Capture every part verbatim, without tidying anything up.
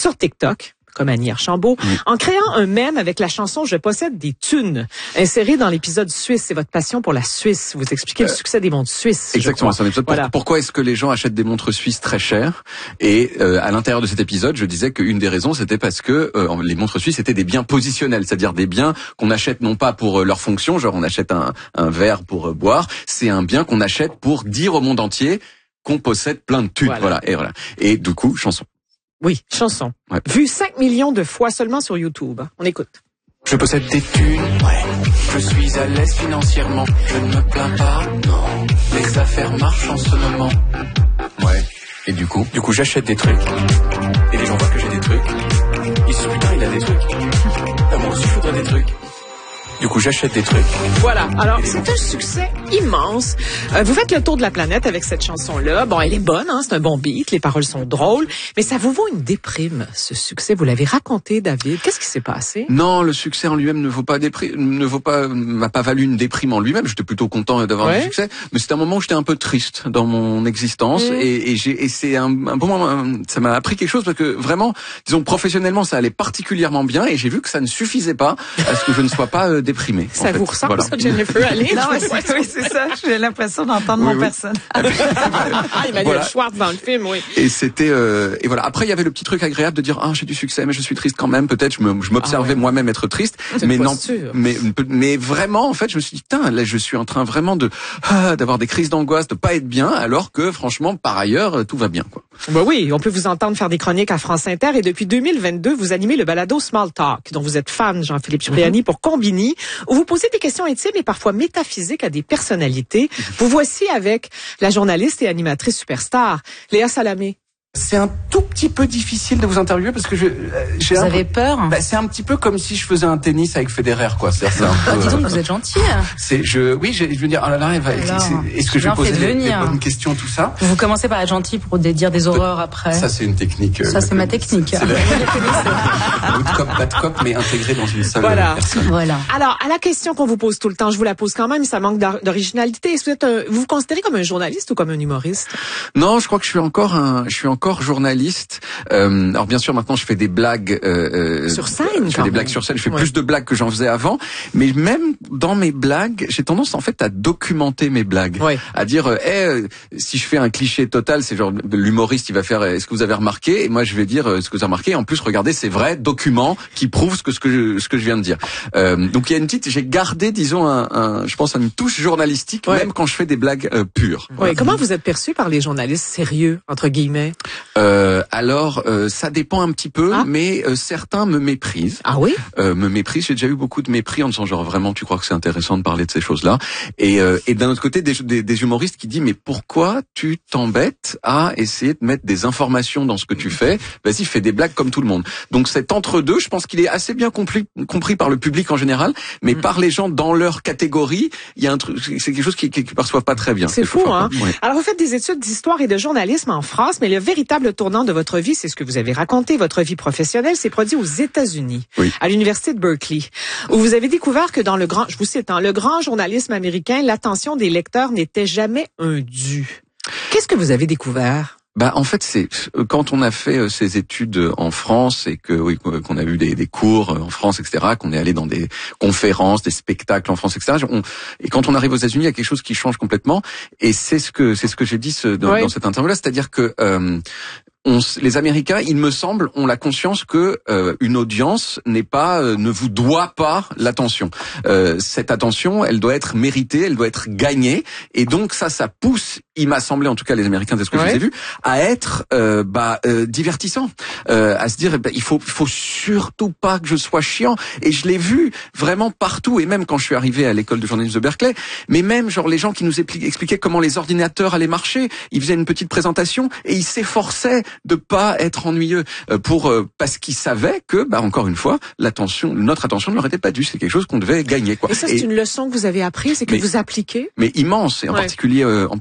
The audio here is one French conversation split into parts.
sur TikTok, comme Annie Archambault, oui. en créant un mème avec la chanson « Je possède des thunes », inséré dans l'épisode Suisse. C'est votre passion pour la Suisse. Vous expliquez euh, le succès des montres suisses. Exactement, c'est un épisode. Voilà. Pourquoi est-ce que les gens achètent des montres suisses très chères? Et euh, à l'intérieur de cet épisode, je disais qu'une des raisons, c'était parce que euh, les montres suisses étaient des biens positionnels, c'est-à-dire des biens qu'on achète non pas pour euh, leur fonction, genre on achète un, un verre pour euh, boire, c'est un bien qu'on achète pour dire au monde entier qu'on possède plein de thunes. Voilà. voilà. Et voilà. Et du coup, chanson. Oui, chanson. Ouais. Vue cinq millions de fois seulement sur YouTube. On écoute. Je possède des thunes, ouais. Je suis à l'aise financièrement. Je ne me plains pas, non. Les affaires marchent en ce moment. Ouais. Et du coup, du coup, j'achète des trucs. Et les gens voient que j'ai des trucs. Ils se disent, putain, il a des trucs. Ah, moi aussi, je voudrais des trucs. Du coup, j'achète des trucs. Voilà. Alors, c'est un succès immense. Euh, vous faites le tour de la planète avec cette chanson-là. Bon, elle est bonne, hein, c'est un bon beat, les paroles sont drôles, mais ça vous vaut une déprime, ce succès. Vous l'avez raconté, David. Qu'est-ce qui s'est passé? Non, le succès en lui-même ne vaut pas déprime, ne vaut pas, m'a pas valu une déprime en lui-même. J'étais plutôt content d'avoir ouais. du succès, mais c'était un moment où j'étais un peu triste dans mon existence mmh. et, et j'ai, et c'est un, un bon moment. Ça m'a appris quelque chose parce que vraiment, disons professionnellement, ça allait particulièrement bien et j'ai vu que ça ne suffisait pas à ce que je ne sois pas euh, déprimé. Ça vous ressemble, voilà. ça, Jennifer Alley? Non, ouais, c'est, oui, c'est ça. J'ai l'impression d'entendre oui, mon oui. personnage. Ah, Emmanuel voilà. Schwartz dans le film, oui. Et c'était, euh, et voilà. Après, il y avait le petit truc agréable de dire, ah, j'ai du succès, mais je suis triste quand même. Peut-être, je, me, je m'observais ah, ouais. moi-même être triste. C'est mais non, sûr. mais, mais vraiment, en fait, je me suis dit, putain, là, je suis en train vraiment de, ah, d'avoir des crises d'angoisse, de pas être bien, alors que, franchement, par ailleurs, tout va bien, quoi. Bah oui, on peut vous entendre faire des chroniques à France Inter et depuis deux mille vingt-deux, vous animez le balado Small Talk, dont vous êtes fan, Jean-Philippe Cipriani, mm-hmm. pour Combini, où vous posez des questions intimes et parfois métaphysiques à des personnalités. Vous voici avec la journaliste et animatrice superstar, Léa Salamé. C'est un tout petit peu difficile de vous interviewer parce que je. J'ai vous un avez peu, peur bah, c'est un petit peu comme si je faisais un tennis avec Federer, quoi. C'est, c'est un peu, ah, dis donc, vous êtes gentil. C'est, je, oui, je, je veux dire, oh là là, elle va, Alors, c'est, est-ce que je vais poser des, des bonnes questions, tout ça? Vous commencez par être gentil pour dire des horreurs après. Ça, c'est une technique. Ça, c'est ma technique. C'est good cop, bad cop, mais intégré dans une seule voilà. personne. Voilà. Alors, à la question qu'on vous pose tout le temps, je vous la pose quand même, ça manque d'originalité. Est-ce que vous êtes un, vous vous considérez comme un journaliste ou comme un humoriste? Non, je crois que je suis encore un, je suis encore journaliste. Euh, alors bien sûr maintenant je fais des blagues euh, sur scène. Je fais des blagues sur scène. Je fais ouais. plus de blagues que j'en faisais avant. Mais même dans mes blagues, j'ai tendance en fait à documenter mes blagues, ouais. à dire, euh, hey, si je fais un cliché total, c'est genre l'humoriste il va faire, est-ce que vous avez remarqué? Et moi je vais dire, euh, ce que vous avez remarqué. Et en plus regardez, c'est vrai, document qui prouve ce que ce que je, ce que je viens de dire. Euh, donc il y a une petite, j'ai gardé, disons, un, un, je pense une touche journalistique ouais. même quand je fais des blagues euh, pures. Ouais. Comment vous êtes perçu par les journalistes sérieux entre guillemets? Euh, alors, euh, ça dépend un petit peu, ah. mais euh, certains me méprisent. Ah oui euh, Me méprisent. J'ai déjà eu beaucoup de mépris en disant genre vraiment, tu crois que c'est intéressant de parler de ces choses-là? Et, euh, et d'un autre côté, des, des, des humoristes qui disent mais pourquoi tu t'embêtes à essayer de mettre des informations dans ce que tu fais? Vas-y, fais des blagues comme tout le monde. Donc cet entre-deux, je pense qu'il est assez bien compris, compris par le public en général, mais mmh. par les gens dans leur catégorie, il y a un truc, c'est quelque chose qu'ils qui, qui perçoivent pas très bien. C'est fou, hein ouais. Alors vous faites des études d'histoire et de journalisme en France, mais le véritable tournant de votre vie, c'est ce que vous avez raconté, votre vie professionnelle s'est produite aux États-Unis, oui. à l'université de Berkeley, où vous avez découvert que dans le grand, je vous cite, hein, le grand journalisme américain, l'attention des lecteurs n'était jamais un dû. Qu'est-ce que vous avez découvert? Bah en fait c'est quand on a fait ces études en France et que oui qu'on a eu des, des cours en France et cetera, qu'on est allé dans des conférences, des spectacles en France et cetera. On, et quand on arrive aux États-Unis, il y a quelque chose qui change complètement. Et c'est ce que c'est ce que j'ai dit ce, dans, oui. dans cette interview-là, c'est-à-dire que euh, On, les Américains, il me semble, ont la conscience que euh, une audience n'est pas, euh, ne vous doit pas l'attention. Euh, cette attention, elle doit être méritée, elle doit être gagnée, et donc ça, ça pousse, il m'a semblé, en tout cas les Américains, c'est ce que ouais. je vous ai vu, à être euh, bah euh, divertissant, euh, à se dire, bah, il faut, il faut surtout pas que je sois chiant. Et je l'ai vu vraiment partout, et même quand je suis arrivé à l'école de journalisme de Berkeley, mais même genre les gens qui nous expliquaient comment les ordinateurs allaient marcher, ils faisaient une petite présentation et ils s'efforçaient de pas être ennuyeux pour euh, parce qu'ils savaient que bah encore une fois l'attention notre attention ne leur était pas due, c'est quelque chose qu'on devait gagner quoi. Et ça c'est et, une leçon que vous avez apprise et que mais, vous appliquez. Mais immense et en ouais. particulier euh, en particulier en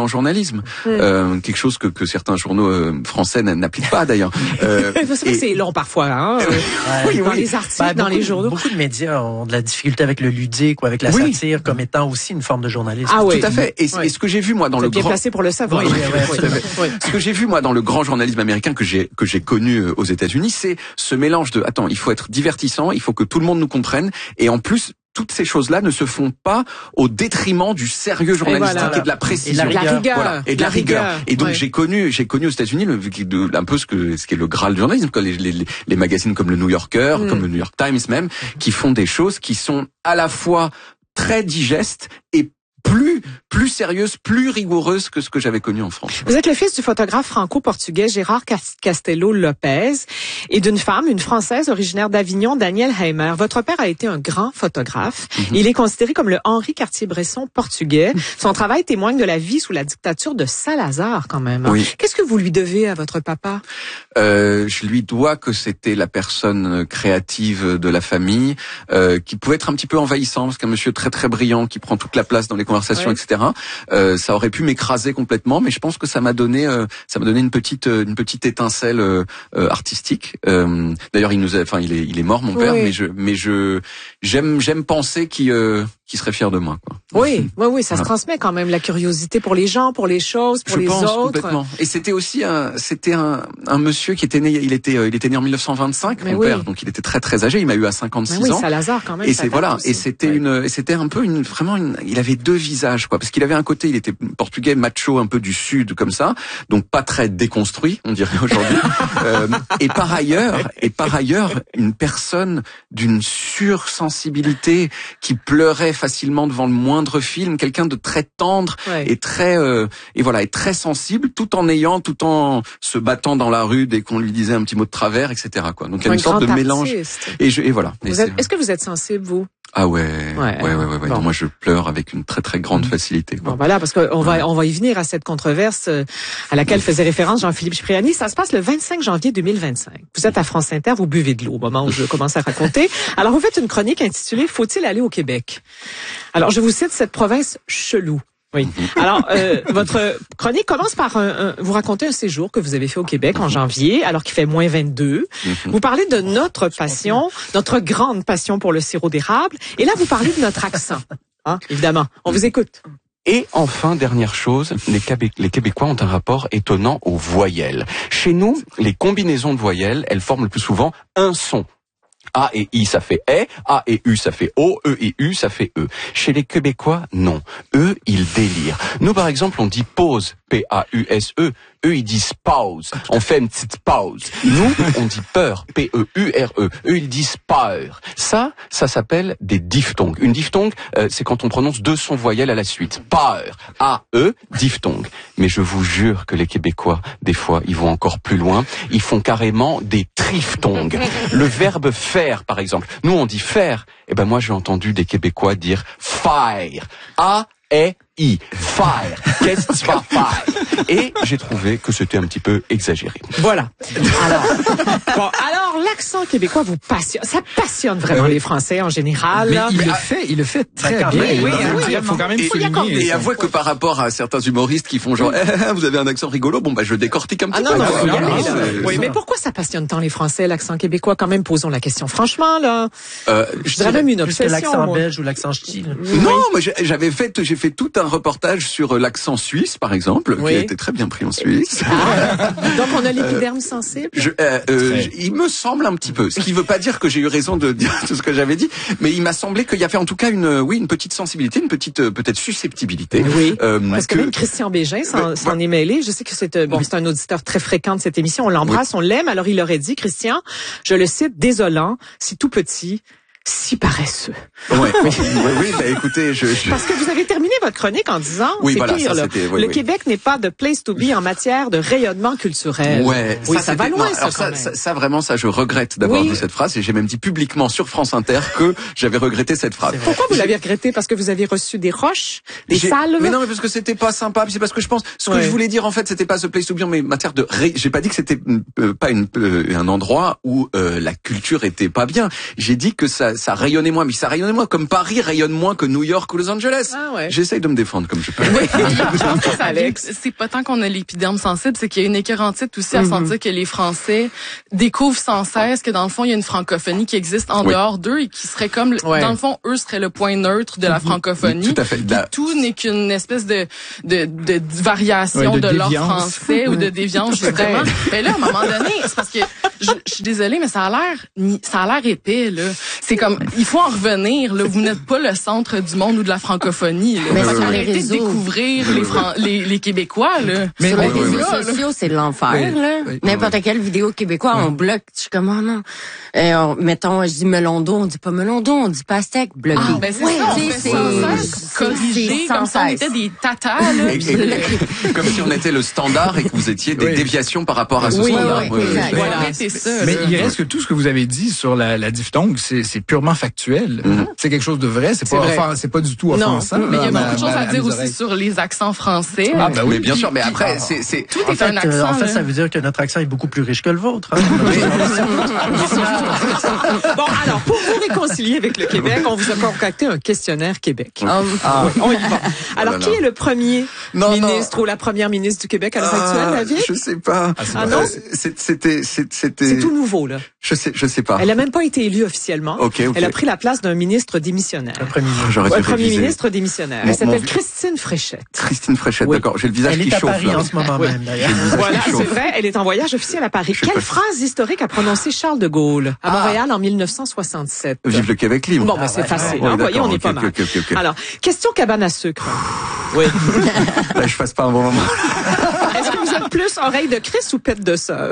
journalisme, mmh. euh, quelque chose que, que certains journaux euh, français n'appliquent pas d'ailleurs. Euh, c'est vrai et... que c'est long parfois, hein. Ouais, oui, dans oui. les articles, bah, dans beaucoup, les journaux. Beaucoup de médias ont de la difficulté avec le ludique ou avec la oui. satire comme étant aussi une forme de journalisme. Ah oui, tout à fait. Et, oui. et ce que j'ai vu moi dans Vous le êtes bien grand, placé pour le savoir. Oui, oui, oui, oui. Ce que j'ai vu moi dans le grand journalisme américain que j'ai que j'ai connu aux États-Unis, c'est ce mélange de attends, il faut être divertissant, il faut que tout le monde nous comprenne, et en plus toutes ces choses-là ne se font pas au détriment du sérieux journalistique et, voilà. et de la précision, et de la rigueur, voilà, et de la, la rigueur. rigueur. Et donc ouais. j'ai connu, j'ai connu aux États-Unis le, de, un peu ce que ce qui est le Graal du journalisme, les, les, les magazines comme le New Yorker, mm. comme le New York Times même, mm. qui font des choses qui sont à la fois très digestes et plus plus sérieuse, plus rigoureuse que ce que j'avais connu en France. Vous êtes le fils du photographe franco-portugais Gérard Castelo Lopez et d'une femme, une Française originaire d'Avignon, Danielle Heimer. Votre père a été un grand photographe. Mm-hmm. Il est considéré comme le Henri Cartier-Bresson portugais. Son travail témoigne de la vie sous la dictature de Salazar quand même. Oui. Qu'est-ce que vous lui devez à votre papa? Euh, je lui dois que c'était la personne créative de la famille, euh, qui pouvait être un petit peu envahissant, parce qu'un monsieur très très brillant qui prend toute la place dans les conversations, ouais. et cetera. Euh, ça aurait pu m'écraser complètement, mais je pense que ça m'a donné, euh, ça m'a donné une petite, une petite étincelle euh, artistique. Euh, d'ailleurs, il nous, a, enfin, il est, il est mort, mon père, oui. mais je, mais je, j'aime, j'aime penser qu'il, euh, qu'il serait fier de moi, quoi. Oui, oui, oui, ça voilà. se transmet quand même la curiosité pour les gens, pour les choses, pour je les pense, autres. Complètement. Et c'était aussi un, c'était un, un monsieur qui était né, il était, il était né en mille neuf cent vingt-cinq, mais mon oui. père, donc il était très très âgé. Il m'a eu à cinquante-six mais oui, ans. Salazar quand même. Et c'est voilà, aussi. et c'était ouais. une, et c'était un peu une, vraiment une, il avait deux visages, quoi, parce qu'il avait un côté, il était portugais macho, un peu du sud comme ça, donc pas très déconstruit, on dirait aujourd'hui. euh, et par ailleurs, et par ailleurs, une personne d'une sursensibilité qui pleurait facilement devant le moindre film, quelqu'un de très tendre ouais. et très euh, et voilà, et très sensible, tout en ayant, tout en se battant dans la rue dès qu'on lui disait un petit mot de travers, et cetera. Quoi. Donc il y a une sorte de mélange. Et, je, et voilà. Vous êtes, est-ce que vous êtes sensible, vous? Ah ouais, ouais, ouais, ouais, ouais. Bon. Non, moi je pleure avec une très très grande facilité. Quoi. Bon, voilà, parce qu'on va, on va y venir à cette controverse à laquelle faisait référence Jean-Philippe Cipriani. Ça se passe le vingt-cinq janvier deux mille vingt-cinq. Vous êtes à France Inter, vous buvez de l'eau au moment où je commence à raconter. Alors vous faites une chronique intitulée « Faut-il aller au Québec ?» Alors je vous cite cette province chelou. Oui. Alors, euh, votre chronique commence par un, un, vous racontez un séjour que vous avez fait au Québec en janvier, alors qu'il fait moins vingt-deux. Vous parlez de notre passion, notre grande passion pour le sirop d'érable. Et là, vous parlez de notre accent. Hein, évidemment. On vous écoute. Et enfin, dernière chose, les, Québé- les Québécois ont un rapport étonnant aux voyelles. Chez nous, les combinaisons de voyelles, elles forment le plus souvent un son. A et I, ça fait E, A et U, ça fait O, E et U, ça fait E. Chez les Québécois, non. Eux, ils délirent. Nous, par exemple, on dit pause, P A U S E. Eux, ils disent pause. On fait une petite pause. Nous, on dit peur, P E U R E. Eux, ils disent peur. Ça, ça s'appelle des diphtongues. Une diphtongue, euh, c'est quand on prononce deux sons voyelles à la suite. Peur, A, E, diphtongue. Mais je vous jure que les Québécois, des fois, ils vont encore plus loin. Ils font carrément des triphtongues. Le verbe faire, par exemple. Nous, on dit faire. Eh ben, moi, j'ai entendu des Québécois dire faire. A, E, I, fire. Qu'est-ce que tu vas faire? Et j'ai trouvé que c'était un petit peu exagéré. Voilà. Alors, bon, alors l'accent québécois vous passionne, ça passionne vraiment oui. les Français en général. Mais il le fait, il le fait très bien. Oui, oui, oui, il faut quand même souligner. Et avouez que par rapport à certains humoristes qui font genre, eh, vous avez un accent rigolo, bon bah je décortique un petit ah, peu. Non, non, ah, non, non, non, oui, mais pourquoi ça passionne tant les Français, l'accent québécois? Quand même, posons la question franchement là. Euh, je dirais même une obsession. L'accent moi. belge ou l'accent ch'ti. Non, mais j'avais fait, j'ai fait tout un reportage sur l'accent suisse, par exemple, oui. qui a été très bien pris en Suisse. Ah, donc on a l'épiderme sensible. Je, euh, euh, je, il me semble un petit peu. Ce qui ne veut pas dire que j'ai eu raison de dire tout ce que j'avais dit, mais il m'a semblé qu'il y avait en tout cas une, oui, une petite sensibilité, une petite euh, peut-être susceptibilité. Oui. Euh, Parce que, que même Christian Bégin s'en, s'en bah, est mêlé. Je sais que c'est bon, oui. c'est un auditeur très fréquent de cette émission. On l'embrasse, oui. on l'aime. Alors il aurait dit, Christian, je le cite, désolant, si tout petit. Si paresseux. Ouais. oui, oui, oui, bah écoutez, je, je... Parce que vous avez terminé votre chronique en disant, oui, c'est voilà, pire, ça, là. Oui, le oui. Québec n'est pas de place to be en matière de rayonnement culturel. Ouais, oui, ça, ça va loin, non, ça, alors ça, ça, ça, vraiment, ça, je regrette d'avoir oui. dit cette phrase et j'ai même dit publiquement sur France Inter que j'avais regretté cette phrase. Pourquoi vous l'avez regretté? Parce que vous avez reçu des roches, des j'ai... salves? Mais non, mais parce que c'était pas sympa. C'est parce que je pense, ce que ouais. je voulais dire, en fait, c'était pas the place to be en matière de, ré... j'ai pas dit que c'était euh, pas une, euh, un endroit où euh, la culture était pas bien. J'ai dit que ça ça, ça rayonnait moins, mais ça rayonnait moins comme Paris rayonne moins que New York ou Los Angeles. Ah ouais. J'essaye de me défendre comme je peux. Oui. Alex, c'est pas tant qu'on a l'épiderme sensible, c'est qu'il y a une écœurantite aussi à mm-hmm. sentir que les Français découvrent sans cesse que dans le fond il y a une francophonie qui existe en oui. dehors d'eux et qui serait comme ouais. dans le fond eux seraient le point neutre de la francophonie. Tout à fait. La... Tout n'est qu'une espèce de de, de, de variation ouais, de, de l'ordre français ou de déviance justement. Mais là à un moment donné, c'est parce que je, je suis désolée mais ça a l'air ça a l'air épais là. C'est comme il faut en revenir là, vous n'êtes pas le centre du monde ou de la francophonie là. Mais Parce sur qu'on les arrêtez réseaux de découvrir les, Fran- les les Québécois là. Mais sur les réseaux oui, sociaux, oui. c'est l'enfer oui, là. Oui, N'importe oui. quelle vidéo québécois oui. on bloque. Je suis comme oh non. Euh, on, mettons je dis Melondo, on dit pas Melondo, on dit pastèque, bloqué. Ah, ben c'est oui, ça, on fait c'est corrigé comme si on était des tatas là. Et, et, comme si on était le standard et que vous étiez des oui. déviations par rapport à ce oui, standard. Oui, oui, oui. Voilà, c'est ça. Mais il reste que tout ce que vous avez dit sur la, la diphtongue, c'est, c'est purement factuel. Mm-hmm. C'est quelque chose de vrai, c'est, c'est pas, offens, c'est pas du tout offensant. Non, mais il y a beaucoup de choses à dire aussi sur les accents français. Ah ben oui, bien sûr, mais après, c'est, c'est tout est un accent. En fait, ça veut dire que notre accent est beaucoup plus riche que le vôtre. Bon, alors, pour vous réconcilier avec le Québec, on vous a concocté un questionnaire Québec. Ah, on y va. Alors, oh qui est le premier non, ministre non. ou la première ministre du Québec à l'heure ah, actuelle, David? Je sais pas. Ah, ah non? C'était, c'était, c'est tout nouveau, là. Je sais, je sais pas. Elle a même pas été élue officiellement. Okay, okay. Elle a pris la place d'un ministre démissionnaire. Un premier ministre. J'aurais dû un premier réviser. ministre démissionnaire. Mon, Elle s'appelle mon... Christine Fréchette. Christine Fréchette, oui. D'accord. J'ai le visage elle qui chauffe. Elle est à Paris là. en ce moment oui. même, d'ailleurs. Voilà, c'est vrai. Elle est en voyage officiel à Paris. Quelle phrase historique a prononcé Charles de Gaulle à Montréal ah. en mille neuf cent soixante-sept? Vive le Québec libre. Bon, ben, ah, c'est ouais. facile. Ah, hein, voyez, on est pas okay, mal. Okay, okay, okay. Alors, question cabane à sucre. Oui. Là, je passe pas un bon moment. Est-ce que vous êtes plus oreille de Christ ou pète de sœur?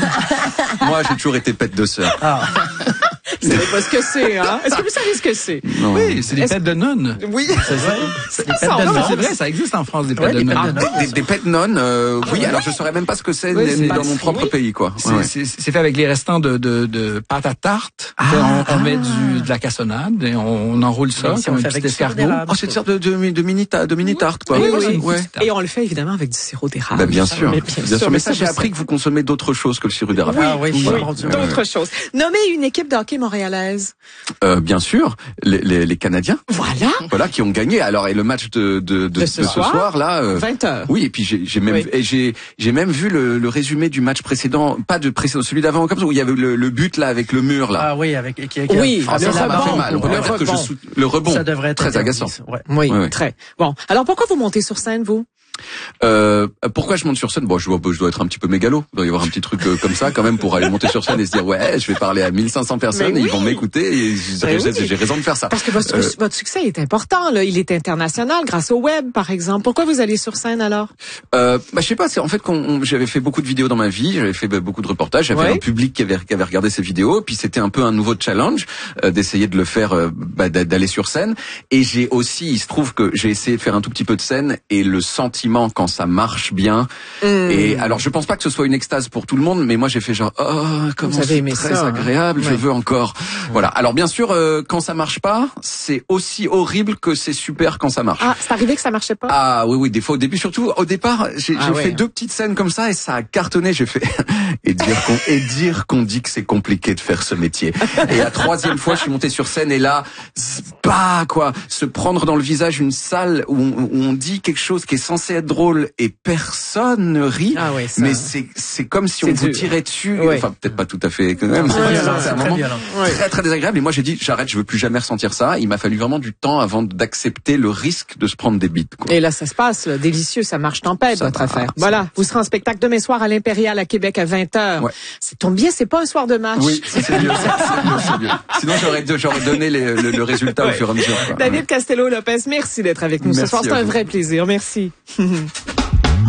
Moi, j'ai toujours été pète de sœur. Ah. Vous savez pas ce que c'est, hein? Est-ce que vous savez ce que c'est? Non. Oui, c'est des Est-ce... pètes de nonnes. Oui. C'est vrai. C'est, des pètes de nonnes. C'est vrai, ça existe en France, des pètes ouais, de nonnes. Ah, des, des, des pètes nonnes, euh, oui, alors je saurais même pas ce que c'est, oui, c'est dans mon propre oui. pays, quoi. C'est, ouais. c'est, c'est fait avec les restants de, de, de pâte à tarte. Ah, on, on ah. met du, de la cassonade et on, on enroule ça oui, comme un petit escargot. Oh, c'est une sorte de, de, de mini, de mini tarte, quoi. Oui, oui, oui. Et on le fait évidemment avec du sirop d'érable. Bah, bien sûr. Bien sûr. Mais ça, j'ai appris que vous consommez d'autres choses que le sirop d'érable. Ah oui, d'autres choses. Nommez une équipe de hockey montréalaise. Euh, bien sûr, les, les, les Canadiens. Voilà. Voilà, qui ont gagné. Alors, et le match de, de, de, de, ce, de soir, ce soir, là. Euh, vingt heures. Oui, et puis j'ai, j'ai même, oui. et j'ai, j'ai même vu le, le résumé du match précédent, pas de précédent, celui d'avant, comme ça, où il y avait le, le but, là, avec le mur, là. Ah oui, avec, qui, qui, oui, ah, le, ça m'a fait mal. le, rebond. Que je sou... le rebond. Ça devrait être très agaçant. Ouais. Oui, oui, très. Bon. Alors, pourquoi vous montez sur scène, vous? Euh, pourquoi je monte sur scène? Bon, je dois, je dois être un petit peu mégalo. Il doit y avoir un petit truc euh, comme ça quand même pour aller monter sur scène et se dire ouais, je vais parler à mille cinq cents personnes oui. et ils vont m'écouter et j'ai, oui. j'ai raison de faire ça. Parce que votre, euh, votre succès est important, là. Il est international grâce au web, par exemple. Pourquoi vous allez sur scène alors? Euh, bah je sais pas. C'est en fait qu'on j'avais fait beaucoup de vidéos dans ma vie, j'avais fait bah, beaucoup de reportages, j'avais ouais. un public qui avait, qui avait regardé ces vidéos, puis c'était un peu un nouveau challenge euh, d'essayer de le faire, euh, bah, d'aller sur scène. Et j'ai aussi, il se trouve que j'ai essayé de faire un tout petit peu de scène et le sentiment quand ça marche marche bien. Mmh. Et alors, je pense pas que ce soit une extase pour tout le monde, mais moi j'ai fait genre oh comment c'est très ça, agréable, hein. Je ouais. veux encore. Mmh. Voilà. Alors bien sûr, euh, quand ça marche pas, c'est aussi horrible que c'est super quand ça marche. Ah, c'est arrivé que ça marchait pas. Ah oui oui, des fois au début, surtout au départ, j'ai, ah, j'ai ouais. fait deux petites scènes comme ça et ça a cartonné. J'ai fait et dire qu'on et dire qu'on dit que c'est compliqué de faire ce métier. Et la troisième fois, je suis monté sur scène et là, bah quoi, se prendre dans le visage une salle où on, où on dit quelque chose qui est censé être drôle et personne ne rit, ah ouais, ça... mais c'est c'est comme si c'est on dur. vous tirait dessus, ouais. enfin peut-être pas tout à fait quand même. C'est, c'est, violent, c'est un moment très, très très désagréable. Et moi j'ai dit j'arrête, je veux plus jamais ressentir ça. Il m'a fallu vraiment du temps avant d'accepter le risque de se prendre des bites. Quoi. Et là ça se passe, là, délicieux, ça marche tempête ça votre va, affaire. Voilà, ça... vous serez en spectacle demain soir à l'Impérial à Québec à vingt heures. Ouais. C'est tombe bien, c'est pas un soir de match. Oui, c'est mieux, c'est mieux, c'est mieux. Sinon j'aurais j'aurais donné les, le, le résultat ouais. au fur et à mesure. Quoi. David Castello-Lopez, merci d'être avec nous merci ce soir, c'est un vrai plaisir. Merci.